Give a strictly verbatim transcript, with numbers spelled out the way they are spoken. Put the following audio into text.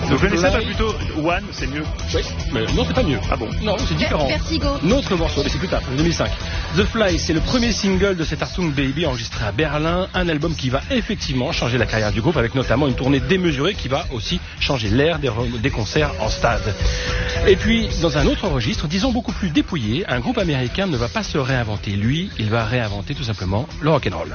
Vous connaissez pas plutôt One, c'est mieux? Oui, mais non, c'est pas mieux. Ah bon? Non, c'est différent. Vertigo. Notre morceau, mais c'est plus tard, en deux mille cinq. The Fly, c'est le premier single de cet Achtung Baby enregistré à Berlin, un album qui va effectivement changer la carrière du groupe avec notamment une tournée démesurée qui va aussi changer l'air des, des concerts en stade. Et puis, dans un autre registre, disons beaucoup plus dépouillé, un groupe américain ne va pas se réinventer. Lui, il va réinventer tout simplement le rock'n'roll.